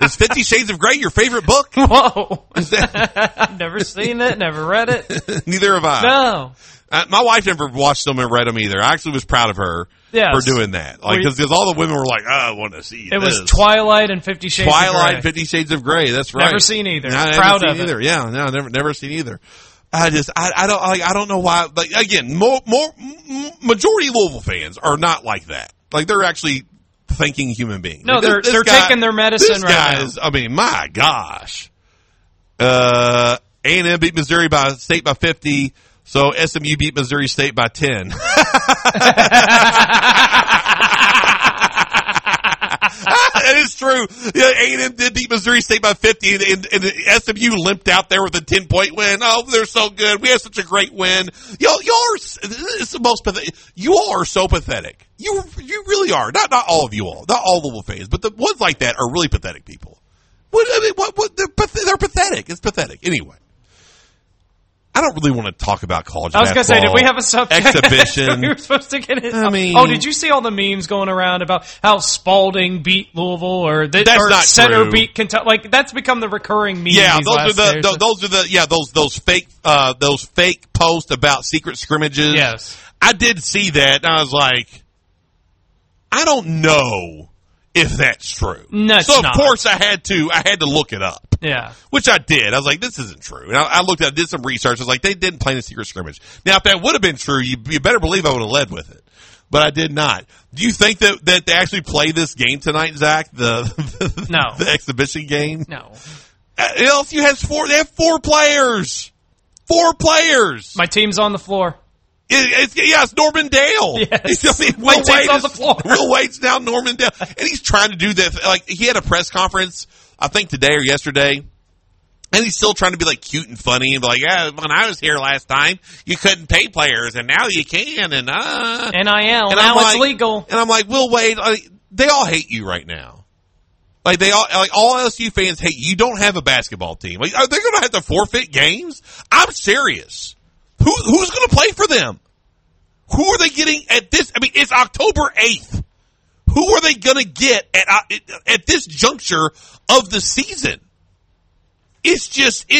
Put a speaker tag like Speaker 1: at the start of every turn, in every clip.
Speaker 1: Is 50 Shades of Grey your favorite book?
Speaker 2: Whoa. I've never seen it, never read it.
Speaker 1: Neither have I.
Speaker 2: No.
Speaker 1: My wife never watched them and read them either. I actually was proud of her for doing that. Like, because all the women were like, I want to see
Speaker 2: it. Was Twilight and 50 Shades of Grey.
Speaker 1: Twilight and 50 Shades of Grey. That's right.
Speaker 2: Never seen either.
Speaker 1: Proud of either. Yeah, no, never seen either. I don't know why. Like, again, majority Louisville fans are not like that. Like, they're actually thinking human beings.
Speaker 2: No,
Speaker 1: like,
Speaker 2: they're taking their medicine right now.
Speaker 1: I mean, my gosh. A&M beat Missouri State by 50. So SMU beat Missouri State by 10. That is true. Yeah, A&M did beat Missouri State by 50, and SMU limped out there with a 10-point win. Oh, they're so good. We had such a great win. Y'all are, it's the most pathetic. You all are so pathetic. You really are. Not all of you all. Not all Louisville fans, but the ones like that are really pathetic people. They're pathetic. It's pathetic. Anyway. I don't really want to talk about college basketball.
Speaker 2: I was going to say, did we have a subject?
Speaker 1: Exhibition.
Speaker 2: We were supposed to get it.
Speaker 1: I mean,
Speaker 2: did you see all the memes going around about how Spalding beat Louisville or
Speaker 1: Center
Speaker 2: beat Kentucky? Like, that's become the recurring meme.
Speaker 1: Yeah, those fake posts about secret scrimmages.
Speaker 2: Yes,
Speaker 1: I did see that, and I was like, I don't know if that's true.
Speaker 2: No, it's
Speaker 1: so of
Speaker 2: not.
Speaker 1: Course I had to look it up.
Speaker 2: Yeah.
Speaker 1: Which I did. I was like, this isn't true. And I looked at it, did some research. I was like, they didn't play in a secret scrimmage. Now, if that would have been true, you better believe I would have led with it. But I did not. Do you think that they actually play this game tonight, Zach?
Speaker 2: No.
Speaker 1: The exhibition game?
Speaker 2: No.
Speaker 1: LSU has they have 4 players. 4 players.
Speaker 2: My team's on the floor.
Speaker 1: It's Norman Dale.
Speaker 2: Yes.
Speaker 1: I mean,
Speaker 2: My team's on the floor.
Speaker 1: Will Wade's now Norman Dale. And he's trying to do that. Like, he had a press conference, I think today or yesterday, and he's still trying to be like cute and funny and be like, yeah, when I was here last time, you couldn't pay players, and now you can, and
Speaker 2: NIL,
Speaker 1: and
Speaker 2: now it's legal.
Speaker 1: And I'm like, Will Wade, they all hate you right now. Like, all LSU fans hate you. You don't have a basketball team. Like, are they going to have to forfeit games? I'm serious. Who's going to play for them? Who are they getting at this? I mean, it's October 8th. Who are they going to get at this juncture of the season? It's just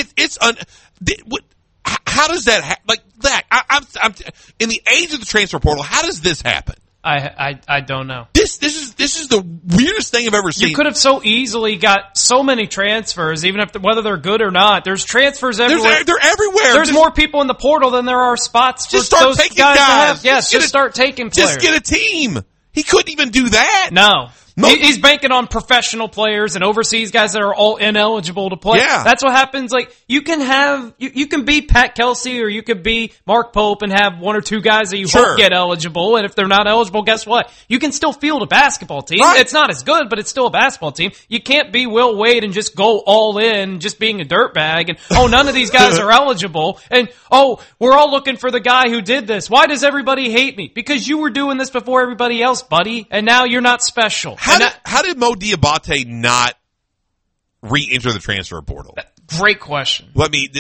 Speaker 1: how does that happen? Like that? I'm in the age of the transfer portal. How does this happen?
Speaker 2: I don't know.
Speaker 1: This is the weirdest thing I've ever seen.
Speaker 2: You could have so easily got so many transfers, even if whether they're good or not. There's transfers everywhere.
Speaker 1: They're everywhere.
Speaker 2: There's more people in the portal than there are spots for
Speaker 1: just start
Speaker 2: those
Speaker 1: taking
Speaker 2: guys to
Speaker 1: guys.
Speaker 2: have. Yes, just start taking players.
Speaker 1: Just get a team. He couldn't even do that.
Speaker 2: No. He's banking on professional players and overseas guys that are all ineligible to play.
Speaker 1: Yeah.
Speaker 2: That's what happens. Like, you can be Pat Kelsey or you could be Mark Pope and have 1 or 2 guys that you hope get eligible. And if they're not eligible, guess what? You can still field a basketball team.
Speaker 1: Right.
Speaker 2: It's not as good, but it's still a basketball team. You can't be Will Wade and just go all in, just being a dirtbag. And, none of these guys are eligible. And, we're all looking for the guy who did this. Why does everybody hate me? Because you were doing this before everybody else, buddy. And now you're not special.
Speaker 1: How did Mo Diabate not re-enter the transfer portal?
Speaker 2: Great question.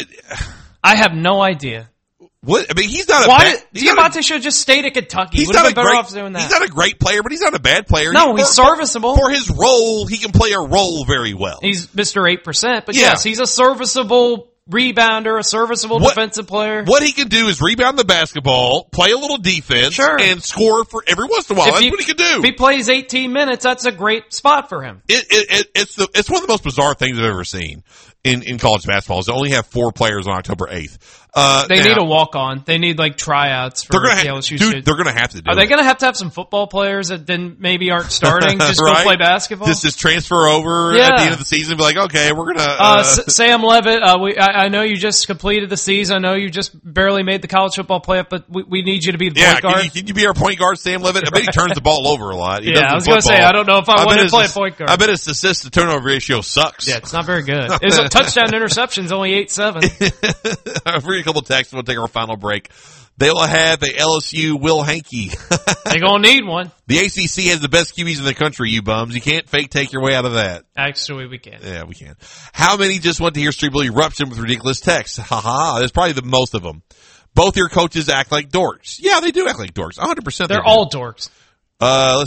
Speaker 1: I
Speaker 2: have no idea.
Speaker 1: What? I mean, he's not
Speaker 2: Diabate should have just stayed at Kentucky. He's not better off doing that.
Speaker 1: He's not a great player, but he's not a bad player.
Speaker 2: No, he's serviceable.
Speaker 1: For his role, he can play a role very well.
Speaker 2: He's Mr. 8%, but yes, he's a serviceable rebounder, a serviceable defensive player.
Speaker 1: What he can do is rebound the basketball, play a little defense, and score for every once in a while. That's what he can do.
Speaker 2: If he plays 18 minutes, that's a great spot for him.
Speaker 1: It's one of the most bizarre things I've ever seen in college basketball is they only have 4 players on October 8th.
Speaker 2: They need a walk-on. They need tryouts for the LSU.
Speaker 1: They're going to have to do
Speaker 2: Are they going to have some football players that then maybe aren't starting just go play basketball?
Speaker 1: Just transfer over at the end of the season and be like, okay, we're going to...
Speaker 2: Sam Levitt, I know you just completed the season. I know you just barely made the college football playoff, but we need you to be the point guard.
Speaker 1: Can you be our point guard, Sam Levitt? I bet he turns the ball over a lot.
Speaker 2: I was going to say, I don't know if I want to play point guard.
Speaker 1: I bet his assist-to-turnover ratio sucks.
Speaker 2: Yeah, it's not very good. His touchdown interception's only 8-7.
Speaker 1: I'll read a couple texts. We'll take our final break. They will have a LSU Will Hankey.
Speaker 2: They're going to need one.
Speaker 1: The ACC has the best QBs in the country, you bums. You can't fake take your way out of that.
Speaker 2: Actually, we can.
Speaker 1: Yeah, we can. How many just want to hear Streeble eruption with ridiculous texts? Ha. There's probably the most of them. Both your coaches act like dorks. Yeah, they do act like dorks. 100%.
Speaker 2: They're all dorks.
Speaker 1: Let's